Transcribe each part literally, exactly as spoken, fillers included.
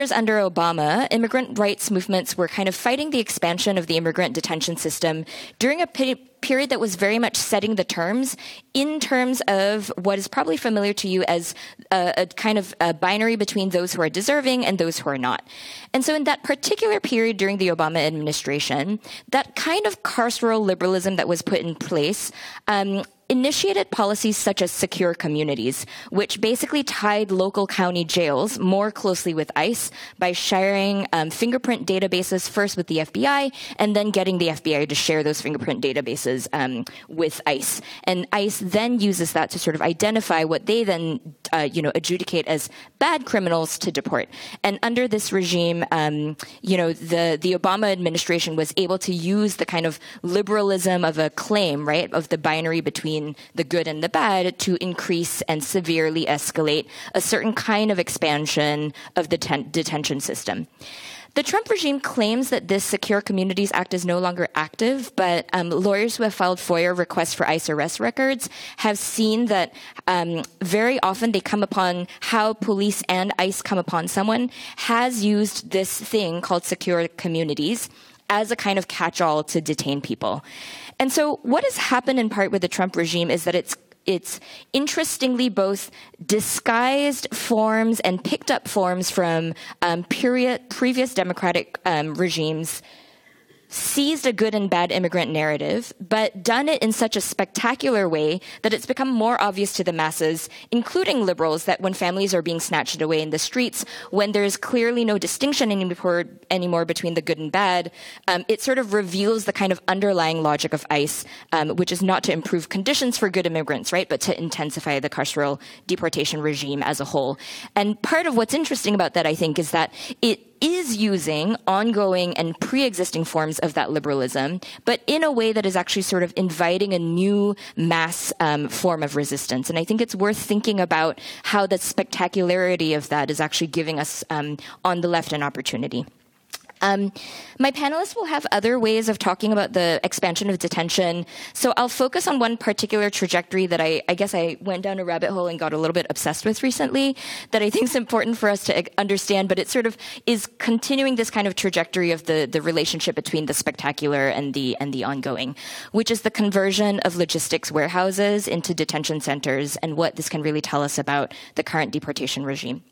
Under Obama, immigrant rights movements were kind of fighting the expansion of the immigrant detention system during a pe- period that was very much setting the terms in terms of what is probably familiar to you as a, a kind of a binary between those who are deserving and those who are not. And so in that particular period during the Obama administration, that kind of carceral liberalism that was put in place um, initiated policies such as secure communities, which basically tied local county jails more closely with ICE by sharing um, fingerprint databases first with the F B I and then getting the F B I to share those fingerprint databases um, with ICE. And ICE then uses that to sort of identify what they then, uh, you know, adjudicate as bad criminals to deport. And under this regime, um, you know, the, the Obama administration was able to use the kind of liberalism of a claim, right, of the binary between the good and the bad to increase and severely escalate a certain kind of expansion of the ten- detention system. The Trump regime claims that this Secure Communities Act is no longer active, but um, lawyers who have filed FOIA requests for ICE arrest records have seen that um, very often they come upon how police and ICE come upon someone has used this thing called Secure Communities as a kind of catch-all to detain people. And so what has happened in part with the Trump regime is that it's it's interestingly both disguised forms and picked up forms from um, period, previous democratic um, regimes, seized a good and bad immigrant narrative, but done it in such a spectacular way that it's become more obvious to the masses, including liberals, that when families are being snatched away in the streets, when there's clearly no distinction anymore, anymore between the good and bad, um, it sort of reveals the kind of underlying logic of ICE, um, which is not to improve conditions for good immigrants, right, but to intensify the carceral deportation regime as a whole. And part of what's interesting about that, I think, is that it is using ongoing and pre-existing forms of that liberalism, but in a way that is actually sort of inviting a new mass um, form of resistance. And I think it's worth thinking about how the spectacularity of that is actually giving us um, on the left an opportunity. Um, my panelists will have other ways of talking about the expansion of detention. So I'll focus on one particular trajectory that I, I guess I went down a rabbit hole and got a little bit obsessed with recently that I think is important for us to understand, but it sort of is continuing this kind of trajectory of the, the relationship between the spectacular and the, and the ongoing, which is the conversion of logistics warehouses into detention centers and what this can really tell us about the current deportation regime.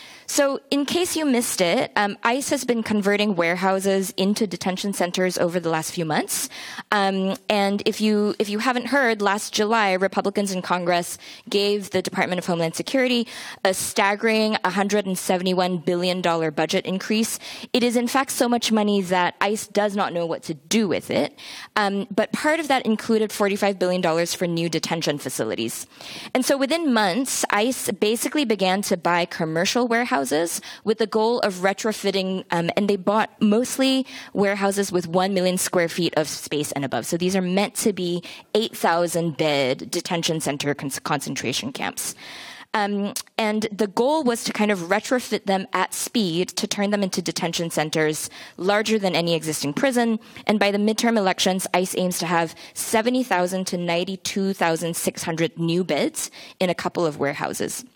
So in case you missed it, um, ICE has been converting warehouses into detention centers over the last few months. Um, and if you if you haven't heard, last July, Republicans in Congress gave the Department of Homeland Security a staggering one hundred seventy-one billion dollars budget increase. It is, in fact, so much money that ICE does not know what to do with it. Um, but part of that included forty-five billion dollars for new detention facilities. And so within months, ICE basically began to buy commercial warehouses Houses with the goal of retrofitting, um, and they bought mostly warehouses with one million square feet of space and above. So these are meant to be eight thousand bed detention center con- concentration camps. Um, and the goal was to kind of retrofit them at speed to turn them into detention centers larger than any existing prison. And by the midterm elections, ICE aims to have seventy thousand to ninety-two thousand six hundred new beds in a couple of warehouses.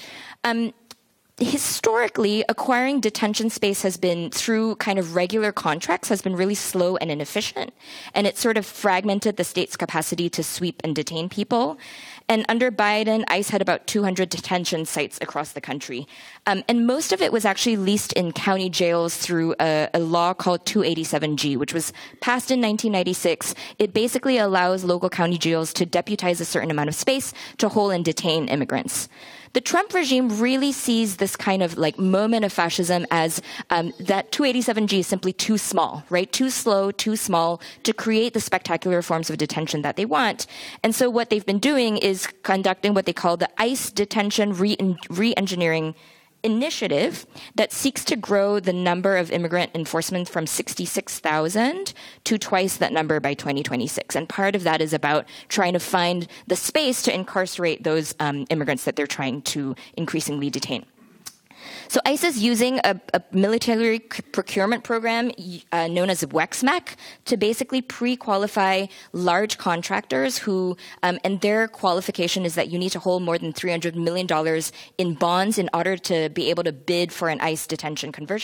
Um, Historically, acquiring detention space has been, through kind of regular contracts, has been really slow and inefficient. And it sort of fragmented the state's capacity to sweep and detain people. And under Biden, ICE had about two hundred detention sites across the country. Um, and most of it was actually leased in county jails through a, a law called two eighty-seven G, which was passed in nineteen ninety-six. It basically allows local county jails to deputize a certain amount of space to hold and detain immigrants. The Trump regime really sees this kind of like moment of fascism as um, that two eighty-seven G is simply too small, right? Too slow, too small to create the spectacular forms of detention that they want. And so what they've been doing is conducting what they call the ICE detention re- re-engineering initiative that seeks to grow the number of immigrant enforcement from sixty-six thousand to twice that number by twenty twenty-six. And part of that is about trying to find the space to incarcerate those um, immigrants that they're trying to increasingly detain. So ICE is using a, a military c- procurement program uh, known as WEXMAC to basically pre-qualify large contractors who, um, and their qualification is that you need to hold more than three hundred million dollars in bonds in order to be able to bid for an ICE detention conversion